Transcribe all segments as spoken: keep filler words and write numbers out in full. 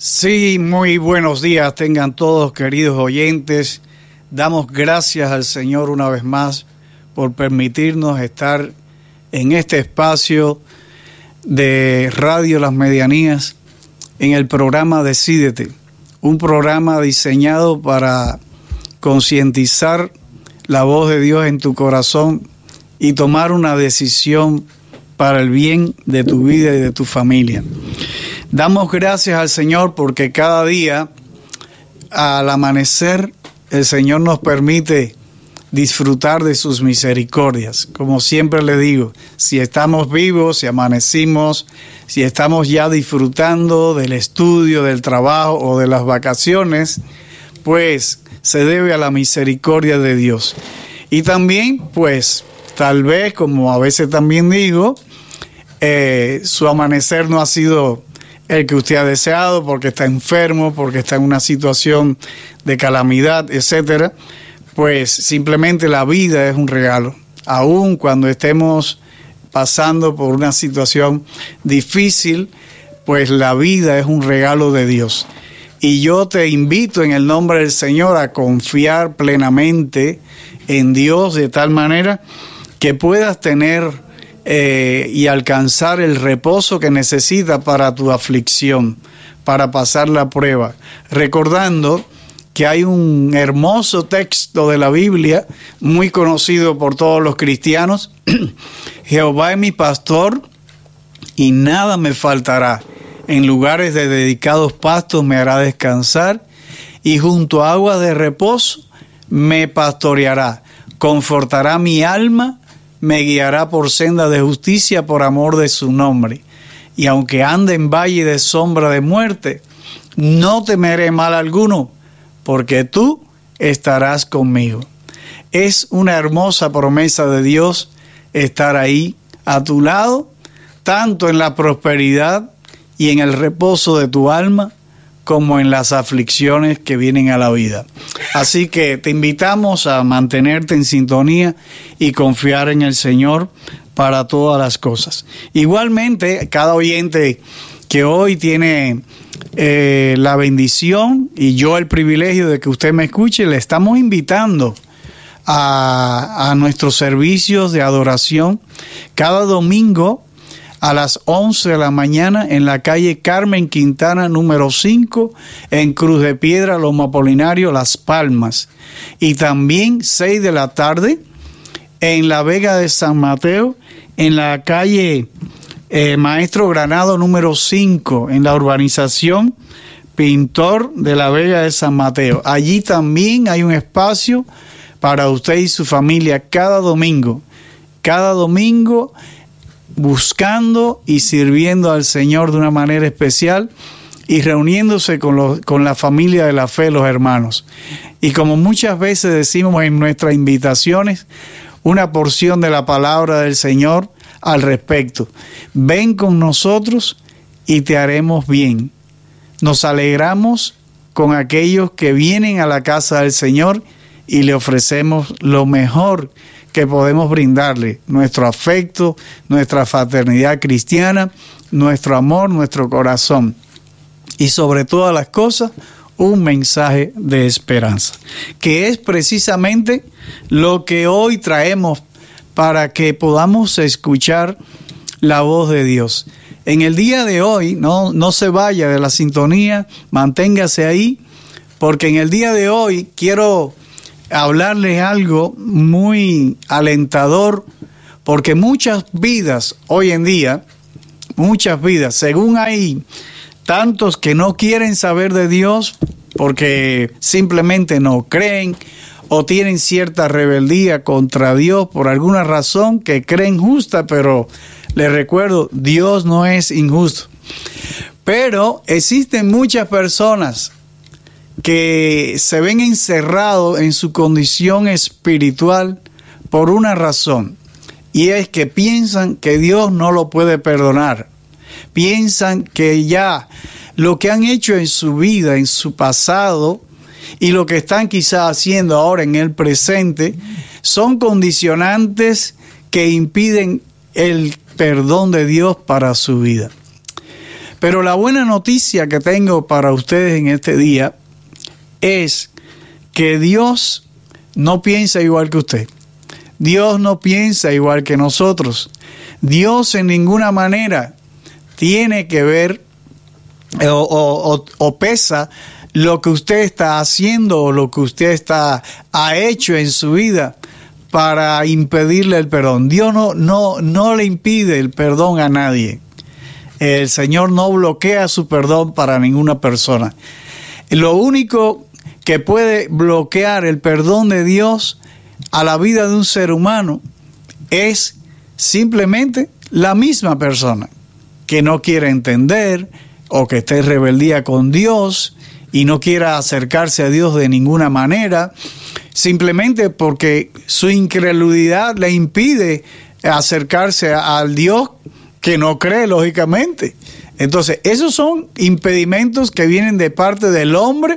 Sí, muy buenos días tengan todos, queridos oyentes. Damos gracias al Señor una vez más por permitirnos estar en este espacio de Radio Las Medianías, en el programa Decídete, un programa diseñado para concientizar la voz de Dios en tu corazón y tomar una decisión para el bien de tu vida y de tu familia. Damos gracias al Señor porque cada día, al amanecer, el Señor nos permite disfrutar de sus misericordias. Como siempre le digo, si estamos vivos, si amanecimos, si estamos ya disfrutando del estudio, del trabajo o de las vacaciones, pues se debe a la misericordia de Dios. Y también, pues, tal vez, como a veces también digo, eh, su amanecer no ha sido el que usted ha deseado porque está enfermo, porque está en una situación de calamidad, etcétera. Pues simplemente la vida es un regalo. Aun cuando estemos pasando por una situación difícil, pues la vida es un regalo de Dios. Y yo te invito en el nombre del Señor a confiar plenamente en Dios de tal manera que puedas tener eh, y alcanzar el reposo que necesitas para tu aflicción, para pasar la prueba. Recordando que hay un hermoso texto de la Biblia, muy conocido por todos los cristianos. Jehová es mi pastor y nada me faltará. En lugares de dedicados pastos me hará descansar y junto a aguas de reposo me pastoreará. Confortará mi alma, me guiará por senda de justicia por amor de su nombre. Y aunque ande en valle de sombra de muerte, no temeré mal alguno, porque tú estarás conmigo. Es una hermosa promesa de Dios estar ahí a tu lado, tanto en la prosperidad y en el reposo de tu alma, como en las aflicciones que vienen a la vida. Así que te invitamos a mantenerte en sintonía y confiar en el Señor para todas las cosas. Igualmente, cada oyente que hoy tiene eh, la bendición y yo el privilegio de que usted me escuche, le estamos invitando a, a nuestros servicios de adoración cada domingo a las once de la mañana en la calle Carmen Quintana número cinco en Cruz de Piedra, Loma Apolinario, Las Palmas. Y también seis de la tarde en la Vega de San Mateo en la calle eh, Maestro Granado número cinco en la urbanización Pintor de la Vega de San Mateo. Allí también hay un espacio para usted y su familia cada domingo. Cada domingo buscando y sirviendo al Señor de una manera especial y reuniéndose con, los, con la familia de la fe, los hermanos. Y como muchas veces decimos en nuestras invitaciones, una porción de la palabra del Señor al respecto. Ven con nosotros y te haremos bien. Nos alegramos con aquellos que vienen a la casa del Señor y le ofrecemos lo mejor que podemos brindarle, nuestro afecto, nuestra fraternidad cristiana, nuestro amor, nuestro corazón y sobre todas las cosas un mensaje de esperanza, que es precisamente lo que hoy traemos para que podamos escuchar la voz de Dios. En el día de hoy, no, no se vaya de la sintonía, manténgase ahí, porque en el día de hoy quiero hablarles algo muy alentador, porque muchas vidas hoy en día, muchas vidas, según hay tantos que no quieren saber de Dios porque simplemente no creen o tienen cierta rebeldía contra Dios por alguna razón que creen justa, pero les recuerdo, Dios no es injusto. Pero existen muchas personas que se ven encerrados en su condición espiritual por una razón, y es que piensan que Dios no lo puede perdonar. Piensan que ya lo que han hecho en su vida, en su pasado, y lo que están quizás haciendo ahora en el presente, son condicionantes que impiden el perdón de Dios para su vida. Pero la buena noticia que tengo para ustedes en este día es que Dios no piensa igual que usted. Dios no piensa igual que nosotros. Dios en ninguna manera tiene que ver o, o, o, o pesa lo que usted está haciendo o lo que usted está, ha hecho en su vida para impedirle el perdón. Dios no, no, no le impide el perdón a nadie. El Señor no bloquea su perdón para ninguna persona. Lo único que puede bloquear el perdón de Dios a la vida de un ser humano es simplemente la misma persona que no quiere entender o que esté en rebeldía con Dios y no quiera acercarse a Dios de ninguna manera, simplemente porque su incredulidad le impide acercarse al Dios que no cree, lógicamente. Entonces, esos son impedimentos que vienen de parte del hombre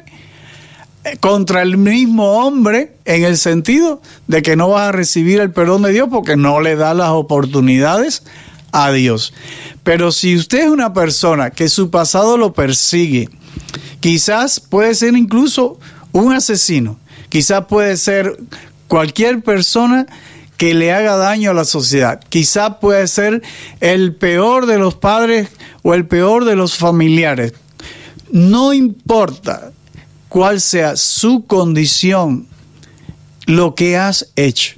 contra el mismo hombre, en el sentido de que no vas a recibir el perdón de Dios porque no le da las oportunidades a Dios. Pero si usted es una persona que su pasado lo persigue, quizás puede ser incluso un asesino, quizás puede ser cualquier persona que le haga daño a la sociedad, quizás puede ser el peor de los padres o el peor de los familiares. No importa cuál sea su condición, lo que has hecho,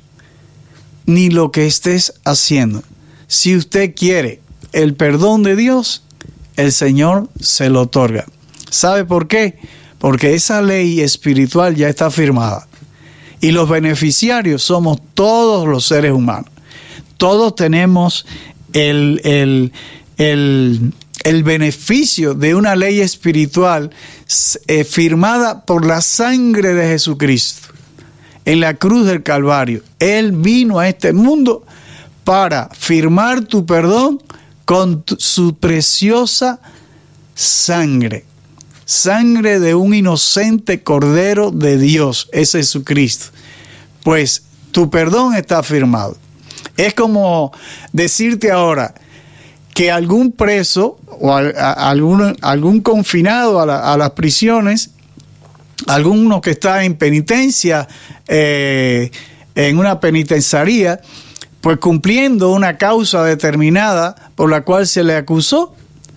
ni lo que estés haciendo. Si usted quiere el perdón de Dios, el Señor se lo otorga. ¿Sabe por qué? Porque esa ley espiritual ya está firmada. Y los beneficiarios somos todos los seres humanos. Todos tenemos el, el, el, el beneficio de una ley espiritual eh, firmada por la sangre de Jesucristo. En la cruz del Calvario, Él vino a este mundo para firmar tu perdón con tu, su preciosa sangre. Sangre de un inocente Cordero de Dios, es Jesucristo. Pues tu perdón está firmado. Es como decirte ahora que algún preso o a, a, algún, algún confinado a, la, a las prisiones, alguno que está en penitencia, eh, en una penitenciaría, pues cumpliendo una causa determinada por la cual se le acusó,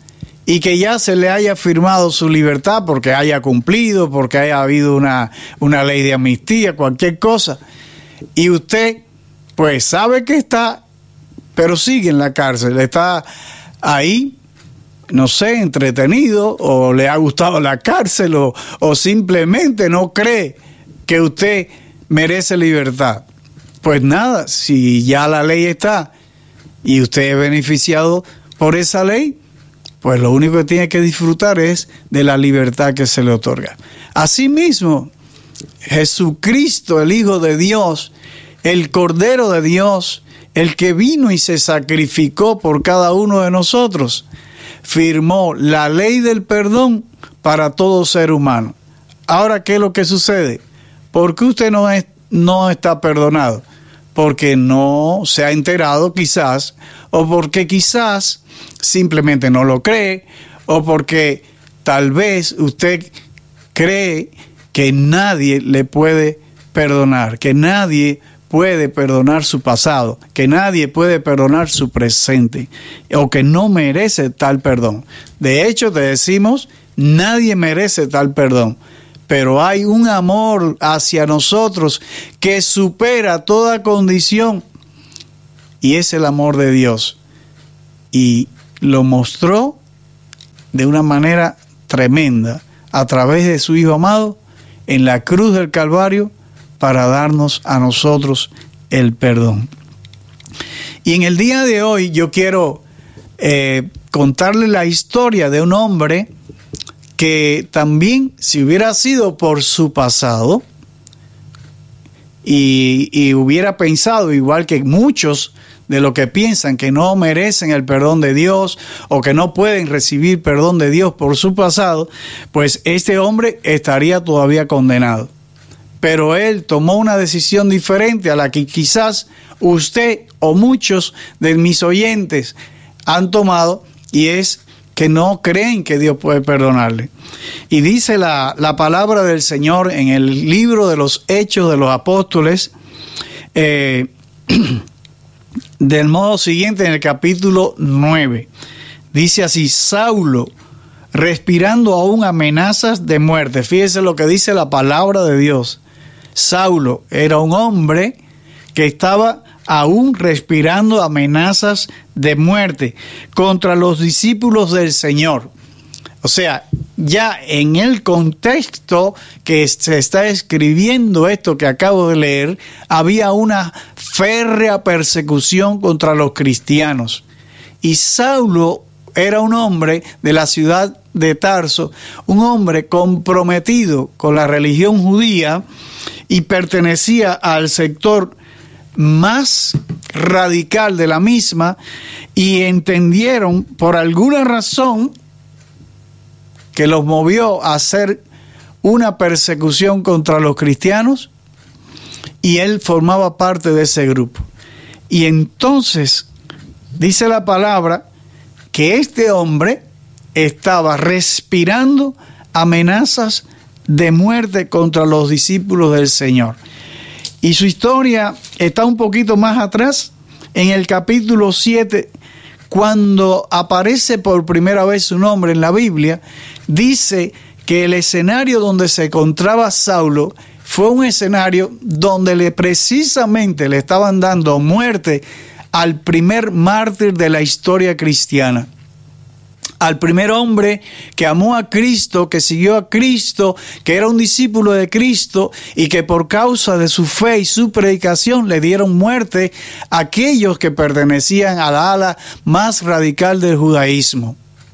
y que ya se le haya firmado su libertad porque haya cumplido, porque haya habido una, una ley de amnistía, cualquier cosa, y usted pues sabe que está, pero sigue en la cárcel, está ahí, no sé, entretenido, o le ha gustado la cárcel, o, o simplemente no cree que usted merece libertad. Pues nada, si ya la ley está y usted es beneficiado por esa ley, pues lo único que tiene que disfrutar es de la libertad que se le otorga. Asimismo, Jesucristo, el Hijo de Dios, el Cordero de Dios, el que vino y se sacrificó por cada uno de nosotros, firmó la ley del perdón para todo ser humano. Ahora, ¿qué es lo que sucede? ¿Por qué usted no, es, no está perdonado? Porque no se ha enterado quizás, o porque quizás simplemente no lo cree, o porque tal vez usted cree que nadie le puede perdonar, que nadie puede perdonar su pasado, que nadie puede perdonar su presente, o que no merece tal perdón. De hecho, te decimos, nadie merece tal perdón, pero hay un amor hacia nosotros que supera toda condición, y es el amor de Dios. Y lo mostró de una manera tremenda a través de su Hijo amado en la cruz del Calvario para darnos a nosotros el perdón. Y en el día de hoy yo quiero eh, contarle la historia de un hombre que también, si hubiera sido por su pasado y, y hubiera pensado igual que muchos de los que piensan que no merecen el perdón de Dios o que no pueden recibir perdón de Dios por su pasado, pues este hombre estaría todavía condenado. Pero él tomó una decisión diferente a la que quizás usted o muchos de mis oyentes han tomado, y es que no creen que Dios puede perdonarle. Y dice la, la palabra del Señor en el libro de los Hechos de los Apóstoles, eh, del modo siguiente, en el capítulo nueve. Dice así: Saulo, respirando aún amenazas de muerte. Fíjese lo que dice la palabra de Dios. Saulo era un hombre que estaba aún respirando amenazas de muerte contra los discípulos del Señor. O sea, ya en el contexto que se está escribiendo esto que acabo de leer, había una férrea persecución contra los cristianos. Y Saulo era un hombre de la ciudad de Tarso, un hombre comprometido con la religión judía y pertenecía al sector más radical de la misma, y entendieron por alguna razón que los movió a hacer una persecución contra los cristianos, y él formaba parte de ese grupo. Y entonces dice la palabra que este hombre estaba respirando amenazas de muerte contra los discípulos del Señor. Y su historia está un poquito más atrás, en el capítulo siete, cuando aparece por primera vez su nombre en la Biblia. Dice que el escenario donde se encontraba Saulo fue un escenario donde le precisamente le estaban dando muerte al primer mártir de la historia cristiana, al primer hombre que amó a Cristo, que siguió a Cristo, que era un discípulo de Cristo, y que por causa de su fe y su predicación le dieron muerte a aquellos que pertenecían a la ala más radical del judaísmo.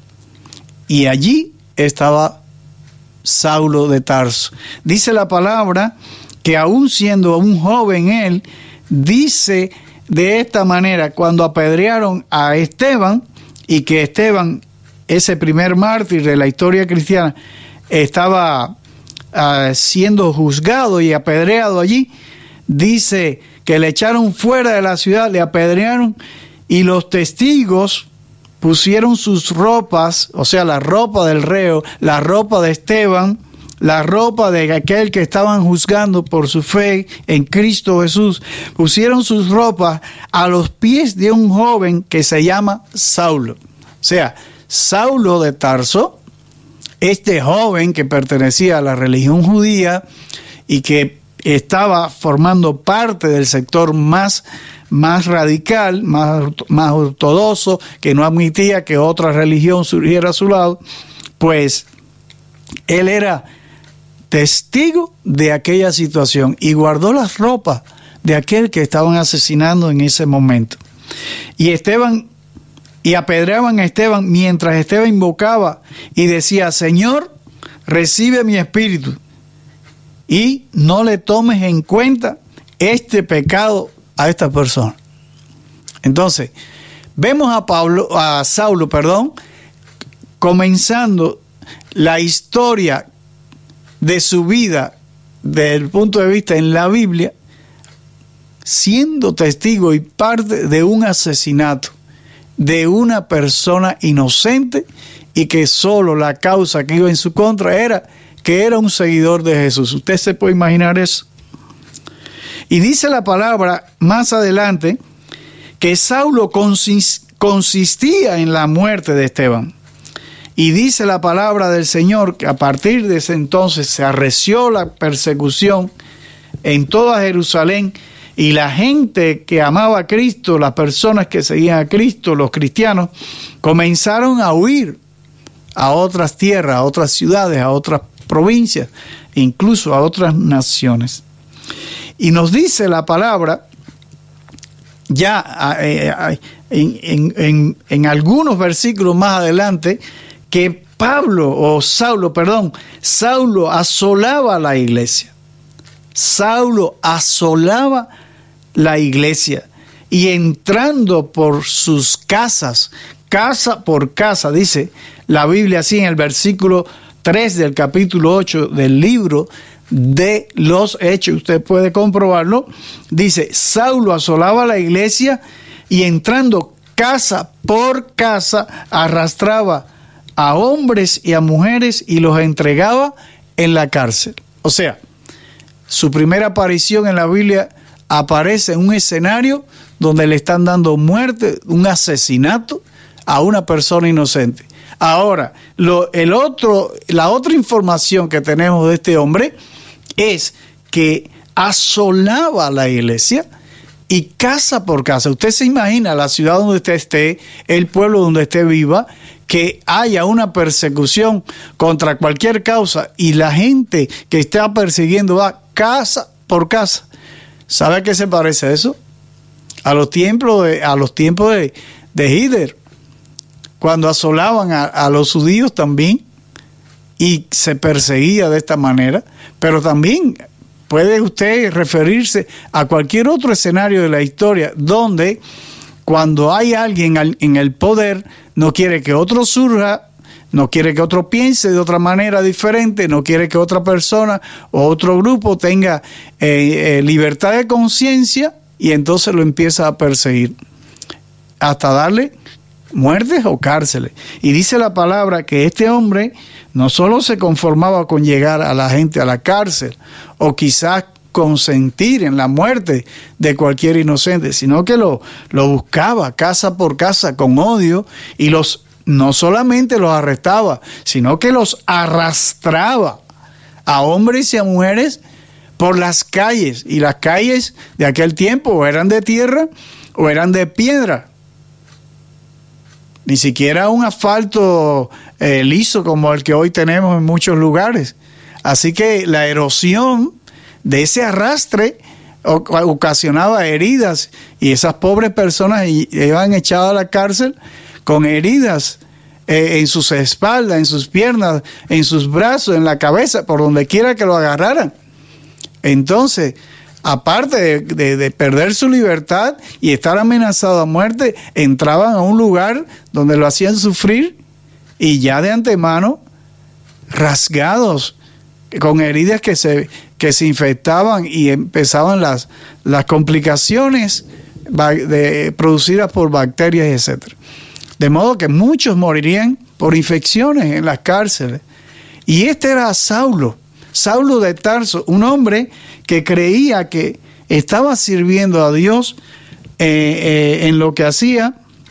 Y allí estaba Saulo de Tarso. Dice la palabra que aún siendo un joven él, dice de esta manera: cuando apedrearon a Esteban, y que Esteban, ese primer mártir de la historia cristiana, estaba uh, siendo juzgado y apedreado allí, dice que le echaron fuera de la ciudad, le apedrearon, y los testigos pusieron sus ropas, o sea, la ropa del reo, la ropa de Esteban, la ropa de aquel que estaban juzgando por su fe en Cristo Jesús, pusieron sus ropas a los pies de un joven que se llama Saulo. O sea, Saulo de Tarso, este joven que pertenecía a la religión judía y que estaba formando parte del sector más, más radical, más, más ortodoxo, que no admitía que otra religión surgiera a su lado, pues él era testigo de aquella situación y guardó las ropas de aquel que estaban asesinando en ese momento. Y Esteban Y apedreaban a Esteban mientras Esteban invocaba y decía: Señor, recibe mi espíritu, y no le tomes en cuenta este pecado a esta persona. Entonces, vemos a Pablo, a Saulo, perdón, comenzando la historia de su vida desde el punto de vista en la Biblia, siendo testigo y parte de un asesinato de una persona inocente, y que solo la causa que iba en su contra era que era un seguidor de Jesús. ¿Usted se puede imaginar eso? Y dice la palabra más adelante que Saulo consistía en la muerte de Esteban. Y dice la palabra del Señor que a partir de ese entonces se arreció la persecución en toda Jerusalén, y la gente que amaba a Cristo, las personas que seguían a Cristo, los cristianos, comenzaron a huir a otras tierras, a otras ciudades, a otras provincias, incluso a otras naciones. Y nos dice la palabra, ya eh, en, en, en, en algunos versículos más adelante, que Pablo, o Saulo, perdón, Saulo asolaba la iglesia. Saulo asolaba la iglesia, y entrando por sus casas, casa por casa, dice la Biblia así en el versículo tres del capítulo ocho del libro de los Hechos, usted puede comprobarlo, dice: Saulo asolaba la iglesia y entrando casa por casa arrastraba a hombres y a mujeres y los entregaba en la cárcel. O sea, su primera aparición en la Biblia aparece en un escenario donde le están dando muerte, un asesinato a una persona inocente. Ahora, lo, el otro, la otra información que tenemos de este hombre es que asolaba la iglesia y casa por casa. Usted se imagina la ciudad donde usted esté, el pueblo donde usted viva, que haya una persecución contra cualquier causa y la gente que está persiguiendo va casa por casa. ¿Sabe a qué se parece eso? A los tiempos de, a los tiempos de, de Hitler, cuando asolaban a, a los judíos también y se perseguía de esta manera, pero también puede usted referirse a cualquier otro escenario de la historia donde cuando hay alguien en el poder no quiere que otro surja, no quiere que otro piense de otra manera diferente, no quiere que otra persona o otro grupo tenga eh, eh, libertad de conciencia y entonces lo empieza a perseguir hasta darle muertes o cárceles. Y dice la palabra que este hombre no solo se conformaba con llegar a la gente a la cárcel o quizás consentir en la muerte de cualquier inocente, sino que lo, lo buscaba casa por casa con odio y los no solamente los arrestaba, sino que los arrastraba a hombres y a mujeres por las calles. Y las calles de aquel tiempo o eran de tierra o eran de piedra. Ni siquiera un asfalto eh, liso como el que hoy tenemos en muchos lugares. Así que la erosión de ese arrastre ocasionaba heridas y esas pobres personas iban echadas a la cárcel con heridas eh, en sus espaldas, en sus piernas, en sus brazos, en la cabeza, por donde quiera que lo agarraran. Entonces, aparte de, de, de perder su libertad y estar amenazado a muerte, entraban a un lugar donde lo hacían sufrir y ya de antemano rasgados, con heridas que se, que se infectaban y empezaban las, las complicaciones de, producidas por bacterias, etcétera. De modo que muchos morirían por infecciones en las cárceles. Y este era Saulo, Saulo de Tarso, un hombre que creía que estaba sirviendo a Dios eh, eh, en lo que hacía.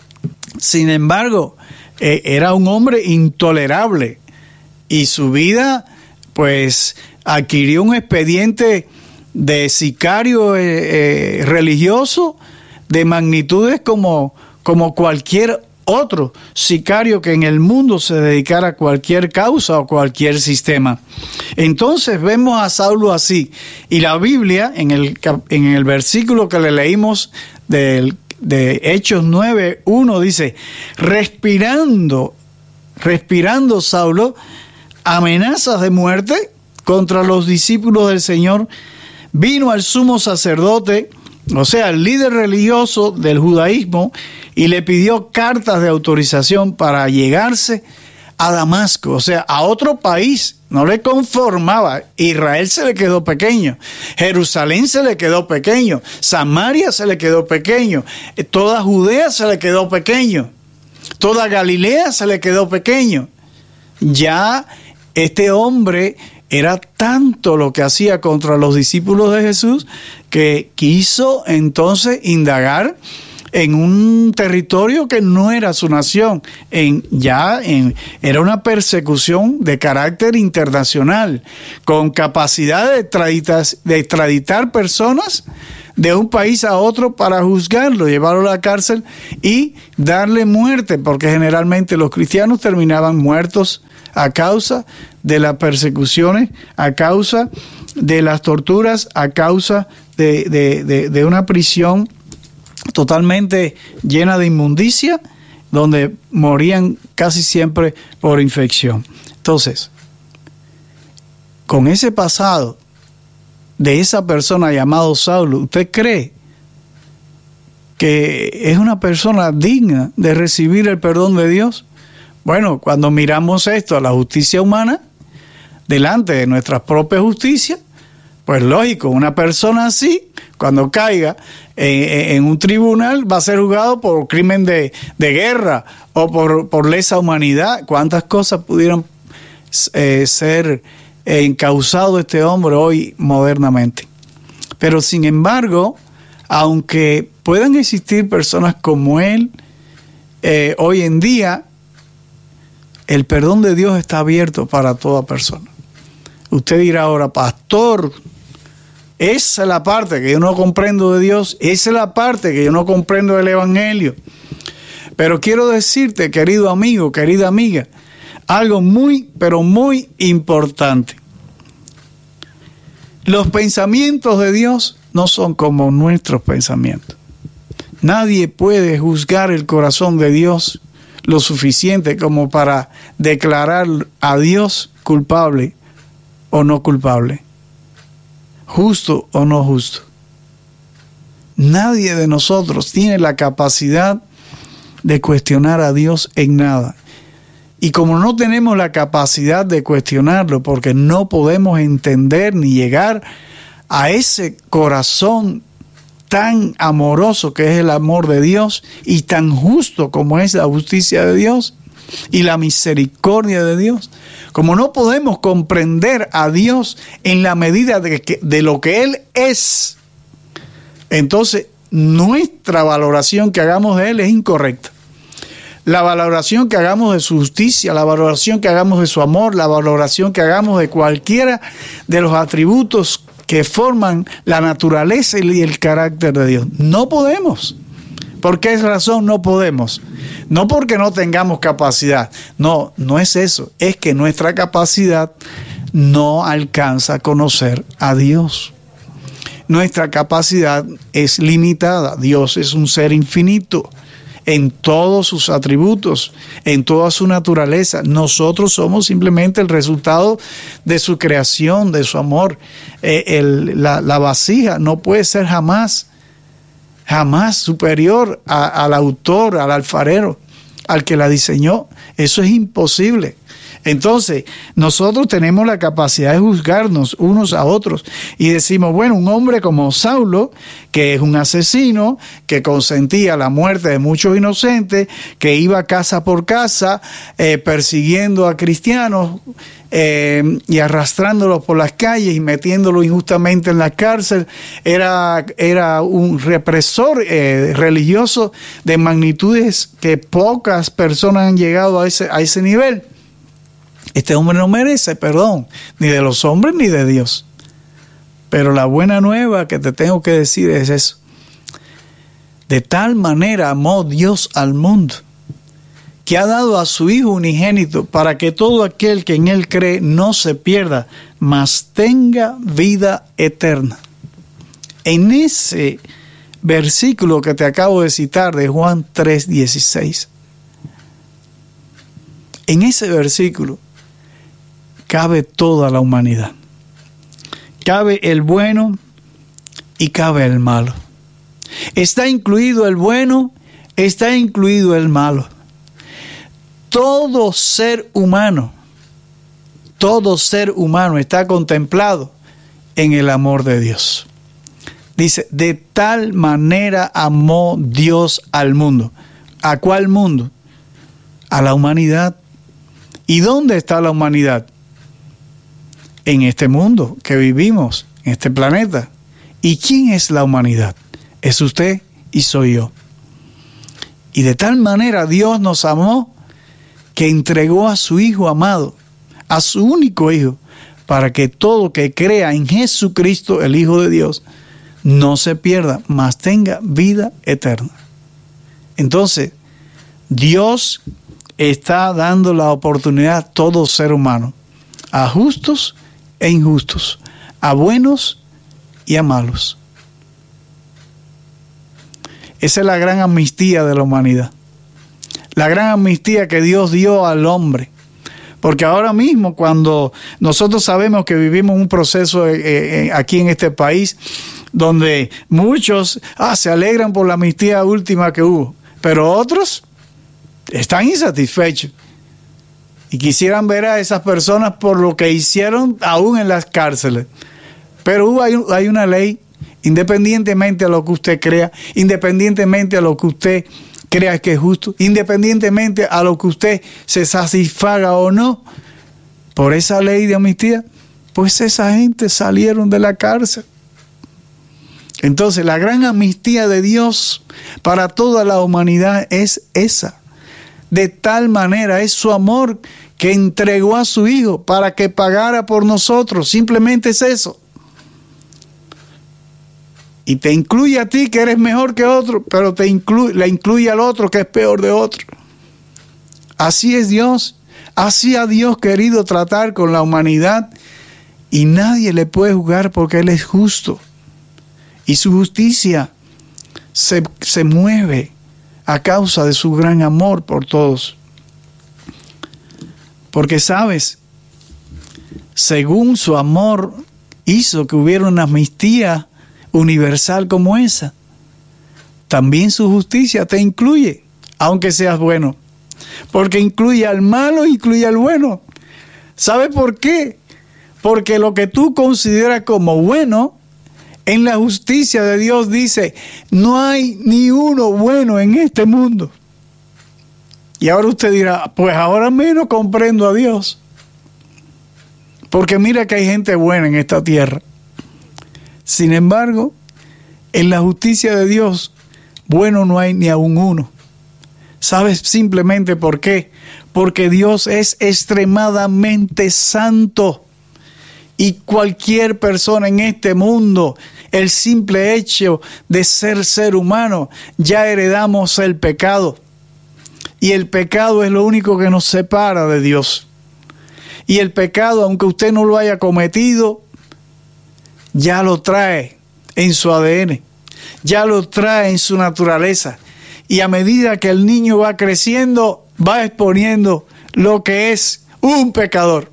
Sin embargo, eh, era un hombre intolerable y su vida pues adquirió un expediente de sicario eh, eh, religioso de magnitudes como, como cualquier otro sicario que en el mundo se dedicara a cualquier causa o cualquier sistema. Entonces vemos a Saulo así, y la Biblia en el, en el versículo que le leímos del, de Hechos nueve uno dice: respirando, respirando Saulo amenazas de muerte contra los discípulos del Señor, vino al sumo sacerdote, o sea, el líder religioso del judaísmo, y le pidió cartas de autorización para llegarse a Damasco, o sea, a otro país. No le conformaba. Israel se le quedó pequeño, Jerusalén se le quedó pequeño, Samaria se le quedó pequeño, toda Judea se le quedó pequeño, toda Galilea se le quedó pequeño. Ya este hombre era tanto lo que hacía contra los discípulos de Jesús que quiso entonces indagar en un territorio que no era su nación. En, ya en, era una persecución de carácter internacional, con capacidad de extraditar, de extraditar personas de un país a otro para juzgarlo, llevarlo a la cárcel y darle muerte, porque generalmente los cristianos terminaban muertos a causa de las persecuciones, a causa de las torturas, a causa de, de, de, de una prisión totalmente llena de inmundicia, donde morían casi siempre por infección. Entonces, con ese pasado de esa persona llamado Saulo, ¿usted cree que es una persona digna de recibir el perdón de Dios? Bueno, cuando miramos esto a la justicia humana, delante de nuestra propia justicia, pues lógico, una persona así, cuando caiga en, en un tribunal, va a ser juzgado por crimen de, de guerra o por, por lesa humanidad. ¿Cuántas cosas pudieran eh, ser eh, encausado este hombre hoy modernamente? Pero sin embargo, aunque puedan existir personas como él, eh, hoy en día, el perdón de Dios está abierto para toda persona. Usted dirá ahora, pastor, esa es la parte que yo no comprendo de Dios, esa es la parte que yo no comprendo del Evangelio. Pero quiero decirte, querido amigo, querida amiga, algo muy, pero muy importante. Los pensamientos de Dios no son como nuestros pensamientos. Nadie puede juzgar el corazón de Dios lo suficiente como para declarar a Dios culpable o no culpable, justo o no justo. Nadie de nosotros tiene la capacidad de cuestionar a Dios en nada. Y como no tenemos la capacidad de cuestionarlo, porque no podemos entender ni llegar a ese corazón tan amoroso que es el amor de Dios y tan justo como es la justicia de Dios y la misericordia de Dios, como no podemos comprender a Dios en la medida de, que, de lo que Él es, entonces nuestra valoración que hagamos de Él es incorrecta. La valoración que hagamos de su justicia, la valoración que hagamos de su amor, la valoración que hagamos de cualquiera de los atributos que forman la naturaleza y el carácter de Dios. No podemos. ¿Por qué razón no podemos? No porque no tengamos capacidad. No, no es eso. Es que nuestra capacidad no alcanza a conocer a Dios. Nuestra capacidad es limitada. Dios es un ser infinito en todos sus atributos, en toda su naturaleza. Nosotros somos simplemente el resultado de su creación, de su amor. Eh, el, la, la vasija no puede ser jamás, jamás superior a, al autor, al alfarero, al que la diseñó. Eso es imposible. Entonces, nosotros tenemos la capacidad de juzgarnos unos a otros y decimos, bueno, un hombre como Saulo, que es un asesino, que consentía la muerte de muchos inocentes, que iba casa por casa eh, persiguiendo a cristianos eh, y arrastrándolos por las calles y metiéndolos injustamente en la cárcel, era, era un represor eh, religioso de magnitudes que pocas personas han llegado a ese, a ese nivel. Este hombre no merece perdón, ni de los hombres ni de Dios. Pero la buena nueva que te tengo que decir es eso. De tal manera amó Dios al mundo, que ha dado a su Hijo unigénito, para que todo aquel que en Él cree no se pierda, mas tenga vida eterna. En ese versículo que te acabo de citar de Juan tres dieciséis, en ese versículo cabe toda la humanidad. Cabe el bueno y cabe el malo. Está incluido el bueno, está incluido el malo. Todo ser humano, todo ser humano está contemplado en el amor de Dios. Dice, de tal manera amó Dios al mundo. ¿A cuál mundo? A la humanidad. ¿Y dónde está la humanidad? En este mundo que vivimos, en este planeta. ¿Y quién es la humanidad? Es usted y soy yo. Y de tal manera Dios nos amó que entregó a su Hijo amado, a su único Hijo, para que todo que crea en Jesucristo, el Hijo de Dios, no se pierda, mas tenga vida eterna. Entonces, Dios está dando la oportunidad a todo ser humano, a justos e injustos, a buenos y a malos. Esa es la gran amnistía de la humanidad, la gran amnistía que Dios dio al hombre, porque ahora mismo cuando nosotros sabemos que vivimos un proceso eh, eh, aquí en este país donde muchos ah, se alegran por la amnistía última que hubo, pero otros están insatisfechos y quisieran ver a esas personas por lo que hicieron aún en las cárceles. Pero hay, hay una ley, independientemente a lo que usted crea, independientemente a lo que usted crea que es justo, independientemente a lo que usted se satisfaga o no por esa ley de amnistía, pues esa gente salieron de la cárcel. Entonces la gran amnistía de Dios para toda la humanidad es esa. De tal manera es su amor que entregó a su Hijo para que pagara por nosotros. Simplemente es eso. Y te incluye a ti que eres mejor que otro, pero te incluye, le incluye al otro que es peor de otro. Así es Dios. Así ha Dios querido tratar con la humanidad y nadie le puede juzgar porque Él es justo. Y su justicia se, se mueve a causa de su gran amor por todos. Porque, ¿sabes? Según su amor hizo que hubiera una amnistía universal como esa. También su justicia te incluye, aunque seas bueno. Porque incluye al malo, incluye al bueno. ¿Sabe por qué? Porque lo que tú consideras como bueno, en la justicia de Dios dice, no hay ni uno bueno en este mundo. Y ahora usted dirá, pues ahora menos comprendo a Dios. Porque mira que hay gente buena en esta tierra. Sin embargo, en la justicia de Dios, bueno no hay ni aún uno. ¿Sabes simplemente por qué? Porque Dios es extremadamente santo. Y cualquier persona en este mundo, el simple hecho de ser ser humano, ya heredamos el pecado. Y el pecado es lo único que nos separa de Dios. Y el pecado, aunque usted no lo haya cometido, ya lo trae en su A D N, ya lo trae en su naturaleza. Y a medida que el niño va creciendo, va exponiendo lo que es un pecador.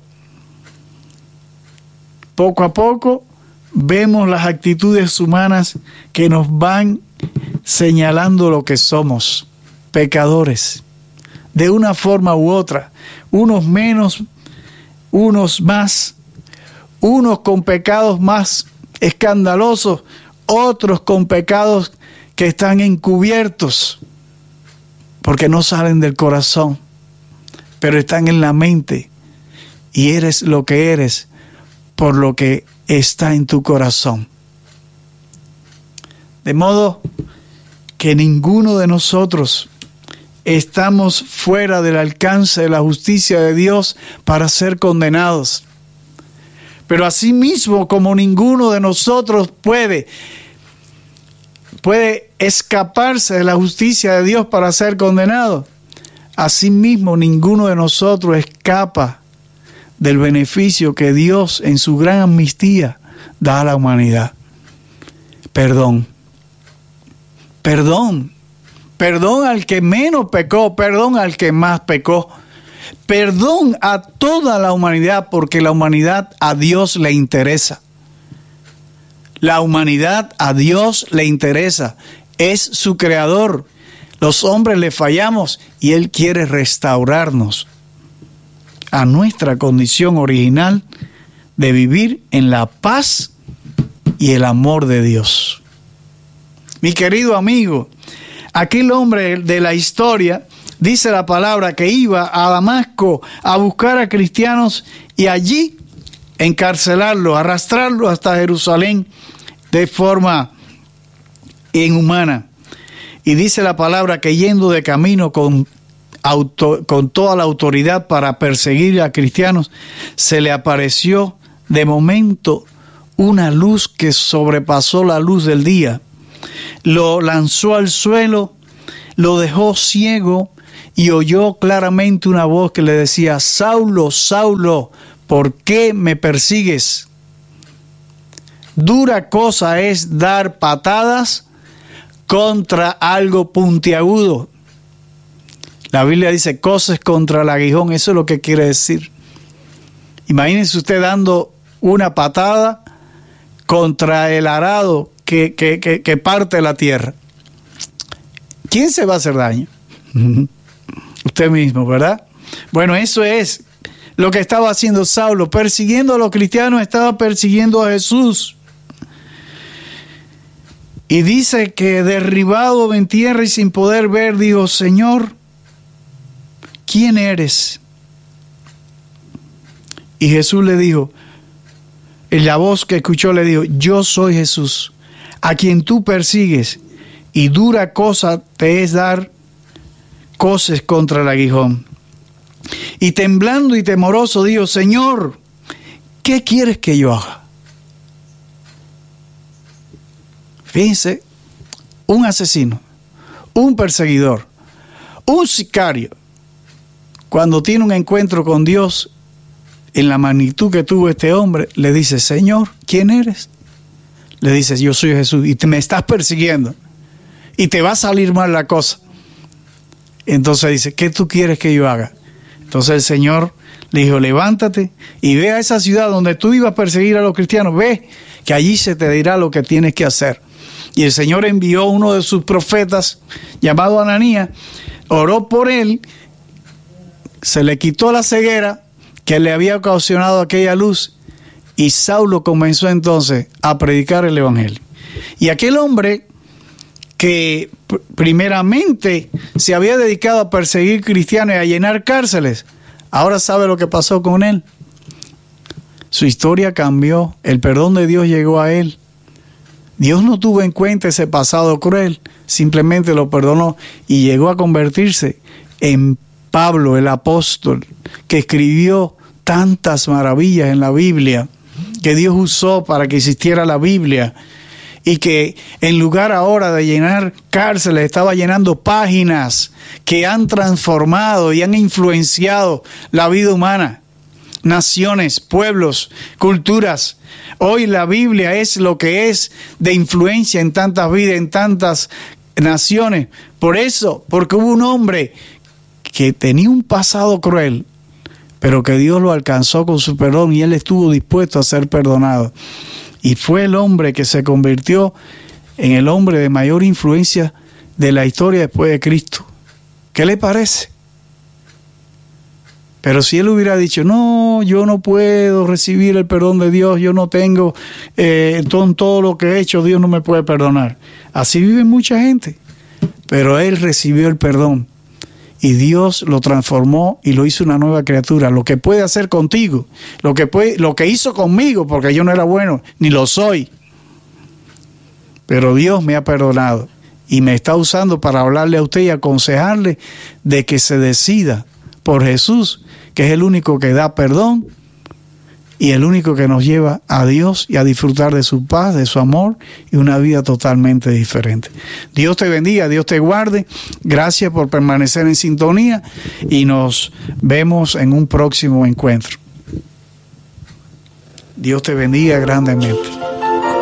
Poco a poco vemos las actitudes humanas que nos van señalando lo que somos, pecadores, de una forma u otra, unos menos, unos más, unos con pecados más escandalosos, otros con pecados que están encubiertos, porque no salen del corazón, pero están en la mente, y eres lo que eres por lo que está en tu corazón. De modo que ninguno de nosotros estamos fuera del alcance de la justicia de Dios para ser condenados. Pero asimismo, como ninguno de nosotros puede, puede escaparse de la justicia de Dios para ser condenado, asimismo ninguno de nosotros escapa del beneficio que Dios en su gran amnistía da a la humanidad. Perdón. Perdón. Perdón al que menos pecó, perdón al que más pecó. Perdón a toda la humanidad, porque la humanidad a Dios le interesa. La humanidad a Dios le interesa. Es su creador. Los hombres le fallamos y Él quiere restaurarnos a nuestra condición original de vivir en la paz y el amor de Dios. Mi querido amigo, aquel hombre de la historia, dice la palabra que iba a Damasco a buscar a cristianos y allí encarcelarlos, arrastrarlos hasta Jerusalén de forma inhumana. Y dice la palabra que yendo de camino con Auto, con toda la autoridad para perseguir a cristianos, se le apareció de momento una luz que sobrepasó la luz del día. Lo lanzó al suelo, lo dejó ciego y oyó claramente una voz que le decía: Saulo, Saulo, ¿por qué me persigues? Dura cosa es dar patadas contra algo puntiagudo. La Biblia dice coces contra el aguijón, eso es lo que quiere decir. Imagínense usted dando una patada contra el arado que, que, que, que parte la tierra. ¿Quién se va a hacer daño? Usted mismo, ¿verdad? Bueno, eso es lo que estaba haciendo Saulo. Persiguiendo a los cristianos, estaba persiguiendo a Jesús. Y dice que derribado en tierra y sin poder ver, dijo: Señor, ¿quién eres? Y Jesús le dijo, y la voz que escuchó le dijo: yo soy Jesús, a quien tú persigues, y dura cosa te es dar coces contra el aguijón. Y temblando y temoroso dijo: Señor, ¿qué quieres que yo haga? Fíjense, un asesino, un perseguidor, un sicario, cuando tiene un encuentro con Dios en la magnitud que tuvo este hombre, le dice: Señor, ¿quién eres? Le dice: yo soy Jesús, y te, me estás persiguiendo, y te va a salir mal la cosa. Entonces dice: ¿qué tú quieres que yo haga? Entonces el Señor le dijo: levántate y ve a esa ciudad donde tú ibas a perseguir a los cristianos, ve que allí se te dirá lo que tienes que hacer. Y el Señor envió uno de sus profetas, llamado Ananías, oró por él, se le quitó la ceguera que le había ocasionado aquella luz, y Saulo comenzó entonces a predicar el evangelio. Y aquel hombre que primeramente se había dedicado a perseguir cristianos y a llenar cárceles, ahora sabe lo que pasó con él. Su historia cambió, el perdón de Dios llegó a él. Dios no tuvo en cuenta ese pasado cruel, simplemente lo perdonó y llegó a convertirse en Pablo, el apóstol, que escribió tantas maravillas en la Biblia, que Dios usó para que existiera la Biblia, y que en lugar ahora de llenar cárceles, estaba llenando páginas que han transformado y han influenciado la vida humana, naciones, pueblos, culturas. Hoy la Biblia es lo que es de influencia en tantas vidas, en tantas naciones. Por eso, porque hubo un hombre que tenía un pasado cruel, pero que Dios lo alcanzó con su perdón y él estuvo dispuesto a ser perdonado. Y fue el hombre que se convirtió en el hombre de mayor influencia de la historia después de Cristo. ¿Qué le parece? Pero si él hubiera dicho: no, yo no puedo recibir el perdón de Dios, yo no tengo, eh, todo, todo lo que he hecho, Dios no me puede perdonar. Así vive mucha gente. Pero él recibió el perdón y Dios lo transformó y lo hizo una nueva criatura. Lo que puede hacer contigo, lo que, puede, lo que hizo conmigo, porque yo no era bueno, ni lo soy. Pero Dios me ha perdonado y me está usando para hablarle a usted y aconsejarle de que se decida por Jesús, que es el único que da perdón y el único que nos lleva a Dios y a disfrutar de su paz, de su amor y una vida totalmente diferente. Dios te bendiga, Dios te guarde. Gracias por permanecer en sintonía y nos vemos en un próximo encuentro. Dios te bendiga grandemente.